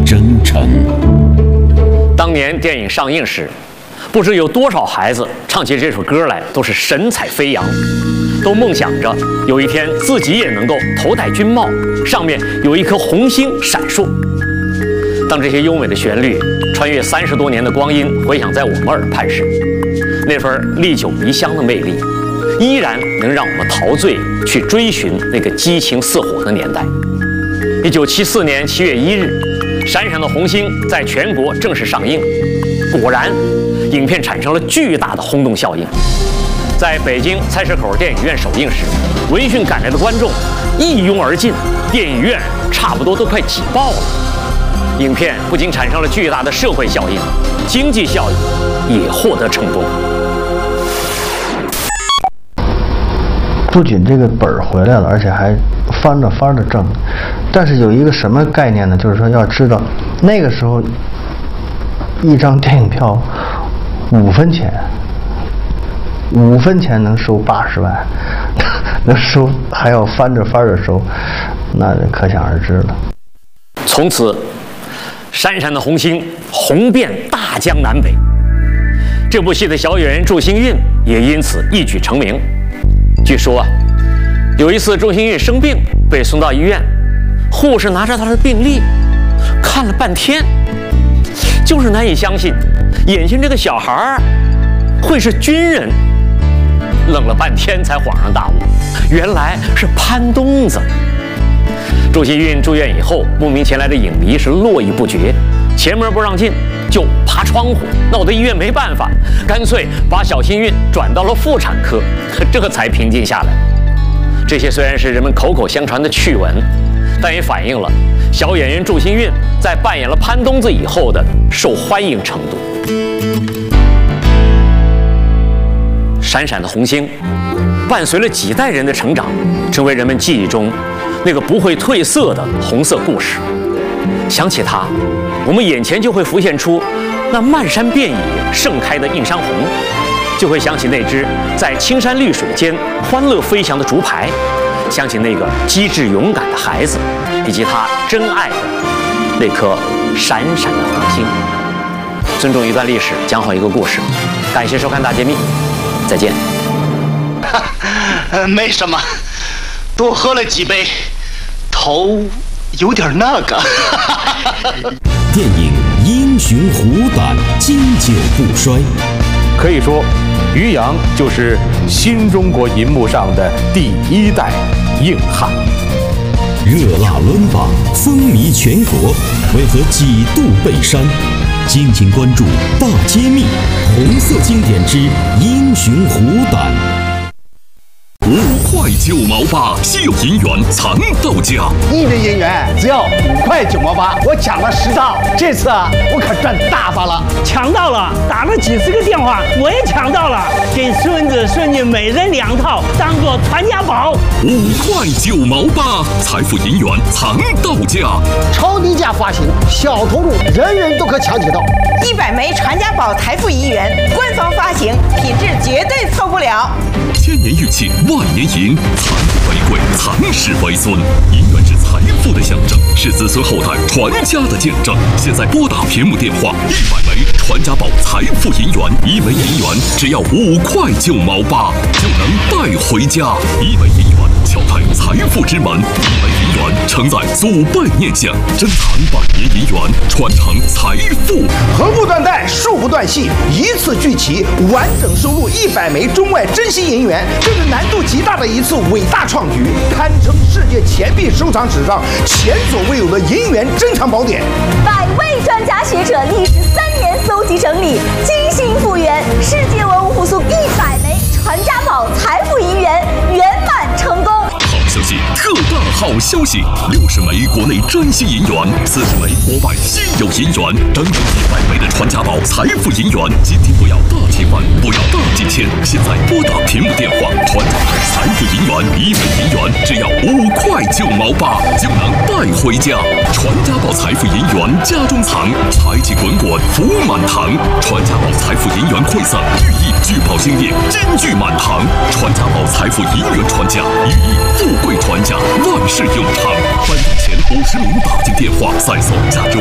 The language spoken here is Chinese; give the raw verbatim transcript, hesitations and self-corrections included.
征程。 当年电影上映时，不知有多少孩子唱起这首歌来都是神采飞扬，都梦想着有一天自己也能够头戴军帽，上面有一颗红星闪烁。当这些优美的旋律穿越三十多年的光阴回响在我们耳畔时，那份历久弥香的魅力依然能让我们陶醉，去追寻那个激情似火的年代。一九七四年七月一日，《闪闪的红星》在全国正式上映。果然，影片产生了巨大的轰动效应。在北京菜市口电影院首映时，闻讯赶来的观众一拥而进，电影院差不多都快挤爆了。影片不仅产生了巨大的社会效应，经济效应也获得成功。 不仅这个本儿回来了，而且还翻着翻着挣。但是有一个什么概念呢？就是说要知道，那个时候一张电影票五分钱，五分钱能收八十万，能收还要翻着翻着收，那可想而知了。 从此，闪闪的红星红遍大江南北。这部戏的小演员祝星运也因此一举成名。据说啊，有一次祝星运生病被送到医院，护士拿着他的病历看了半天，就是难以相信眼前这个小孩会是军人。愣了半天才恍然大悟，原来是潘冬子。祝星运住院以后，慕名前来的影迷是络绎不绝，前门不让进就爬窗户，闹得医院没办法，干脆把小星运转到了妇产科，这才平静下来。这些虽然是人们口口相传的趣闻，但也反映了小演员祝星运在扮演了潘冬子以后的受欢迎程度。闪闪的红星伴随了几代人的成长，成为人们记忆中那个不会褪色的红色故事。想起它，我们眼前就会浮现出那漫山遍野盛开的映山红，就会想起那只在青山绿水间欢乐飞翔的竹排，想起那个机智勇敢的孩子，以及他真爱的那颗闪闪的红星。尊重一段历史，讲好一个故事。感谢收看大揭秘，再见。 呃，没什么，多喝了几杯，头有点那个。 电影英雄虎胆，经久不衰。 可以说，于洋就是新中国银幕上的第一代硬汉。 热辣温榜，风靡全国，为何几度被删？敬请关注大揭秘，红色经典之英雄虎胆。 五块九毛八，稀有银元藏到家。 一元银元只要五块九毛八，我抢了十套，这次啊，我可赚大发了！ 抢到了，打了几十个电话，我也抢到了，给孙子孙女每人两套，当做传家宝。 五块九毛八，财富银元藏到家， 超低价发行，小投入，人人都可抢取到。 一百枚传家宝财富银元，官方发行，品质绝对错不了。 千年玉器，万年银，藏富为贵，藏世为尊。银元是财富的象征，是子孙后代传家的见证。现在拨打屏幕电话，一百枚传家宝财富银元，一枚银元只要五块九毛八，就能带回家。一枚银元敲开财富之门，一枚银元承载祖辈念想，珍藏百年银元，传承财富。 横不断带，竖不断系，一次聚齐，完整收录一百枚中外珍稀银元，这是难度极大的一次伟大创举，堪称世界钱币收藏史上前所未有的银元珍藏宝典。 百位专家学者历时三年搜集整理，精心复原世界文物复苏一百枚传家宝财富银元，圆满成功。 好消息，特大好消息！六十枚国内珍稀银元，四十枚国外稀有银元，整整一百枚的传家宝财富银元。今天不要大千万，不要大几千，现在拨打屏幕电话，传家宝财富银元，一枚银元只要五块九毛八，就能带回家。传家宝财富银元家中藏，财气滚滚福满堂。传家宝财富银元馈赠，寓意聚宝兴业，金聚满堂。传家宝财富银元传家，寓意富贵传家，万事永昌。颁奖前五十名打进电话，再送价值